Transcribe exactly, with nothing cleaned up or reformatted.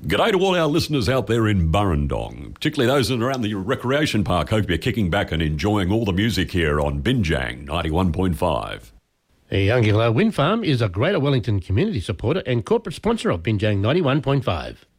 G'day to all our listeners out there in Burrendong, particularly those in around the recreation park. Hope you're kicking back and enjoying all the music here on Binjang ninety-one point five. Youngilla Wind Farm is a Greater Wellington community supporter and corporate sponsor of Binjang ninety-one point five.